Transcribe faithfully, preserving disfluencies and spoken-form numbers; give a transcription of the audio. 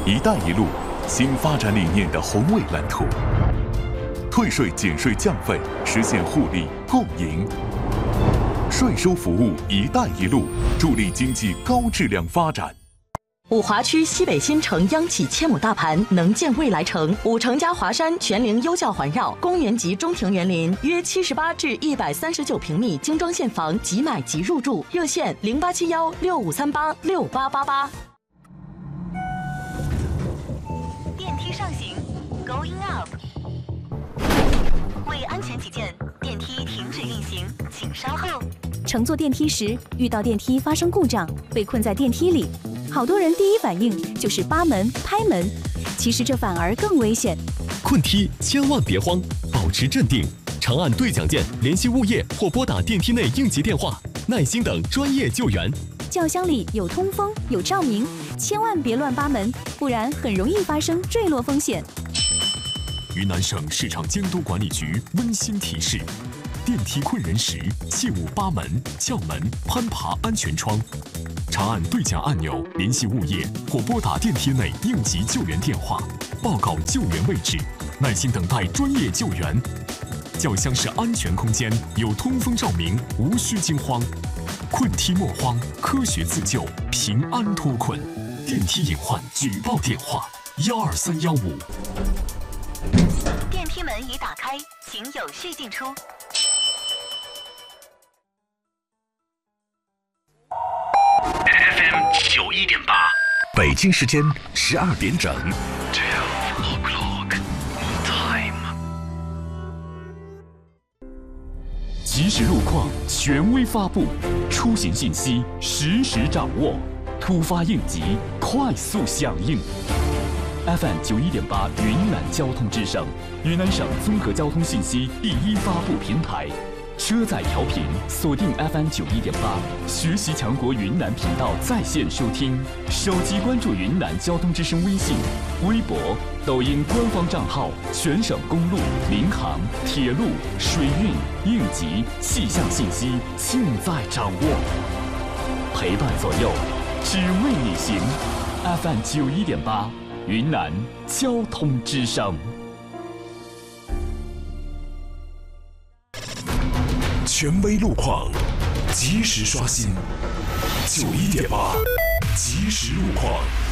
一带一路新发展理念的宏伟蓝图，退税减税降费，实现互利共赢。税收服务一带一路，助力经济高质量发展。 五华区西北新城央企千亩大盘，能建未来城。五城加华山全龄优教环绕，公园级中庭园林，约七十八至一百三十九平米精装现房，即买即入住。热线零八七幺六五三八六八八八。 电梯上行 ，Going up。为安全起见，电梯停止运行，请稍后。 乘坐电梯时遇到电梯发生故障，被困在电梯里。好多人第一反应就是扒门、拍门，其实这反而更危险。 困梯千万别慌，保持镇定，长按对讲键联系物业或拨打电梯内应急电话，耐心等专业救援。 轿厢里有通风、有照明，千万别乱扒门，不然很容易发生坠落风险。 云南省市场监督管理局温馨提示：电梯困人时，切勿扒门、撬门、攀爬安全窗。长按对讲按钮联系物业或拨打电梯内应急救援电话，报告救援位置，耐心等待专业救援。轿厢是安全空间，有通风照明，无需惊慌。困梯莫慌，科学自救，平安脱困。电梯隐患举报电话：幺二三幺五。 电梯门已打开，请有序进出。 F M 九一点八， 北京时间十二点整。 Twelve o'clock time。 即时路况权威发布，出行信息实时掌握，突发应急快速响应。F M 九一点八云南交通之声，云南省综合交通信息第一发布平台。车载调频锁定 F M 九一点八，学习强国云南频道在线收听，手机关注云南交通之声微信、微博、抖音官方账号，全省公路、民航、铁路、水运、应急、气象信息尽在掌握，陪伴左右，只为你行。F M 九一点八，云南交通之声。 权威路况，及时刷新。九一点八，即时路况。